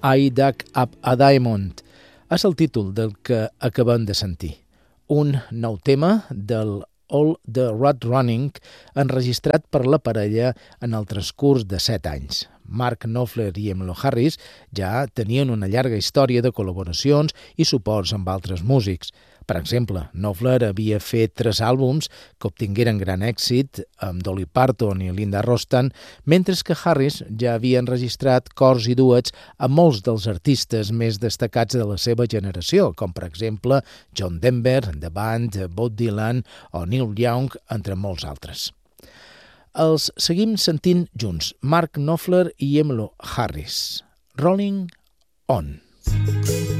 I Dug Up a Diamond és el títol del que acabem de sentir. Un nou tema del All the Road Running enregistrat per la parella en el transcurs de 7 anys. Mark Knopfler i Emmylou Harris ja tenien una llarga història de col·laboracions i suports amb altres músics. Per exemple, Knopfler havia fet 3 àlbums que obtingueren gran èxit amb Dolly Parton i Linda Ronstadt, mentre que Harris ja havia enregistrat cors i duets amb molts dels artistes més destacats de la seva generació, com per exemple John Denver, The Band, Bob Dylan o Neil Young, entre molts altres. Els seguim sentint junts, Mark Knopfler i Emmylou Harris. Rolling On.